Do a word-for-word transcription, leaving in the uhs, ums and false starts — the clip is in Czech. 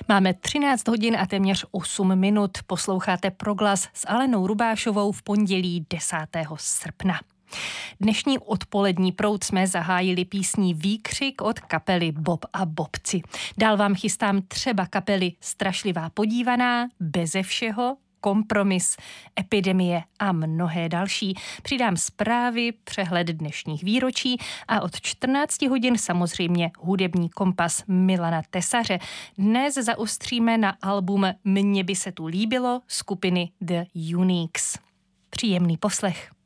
Máme třináct hodin a téměř osm minut. Posloucháte Proglas s Alenou Rubášovou v pondělí desátého srpna. Dnešní odpolední proud jsme zahájili písní Výkřik od kapely Bob a Bobci. Dál vám chystám třeba kapely Strašlivá podívaná, Beze všeho, Kompromis, Epidemie a mnohé další. Přidám zprávy, přehled dnešních výročí a od čtrnácti hodin samozřejmě hudební kompas Milana Tesaře. Dnes zaostříme na album Mně by se tu líbilo skupiny The Uniques. Příjemný poslech.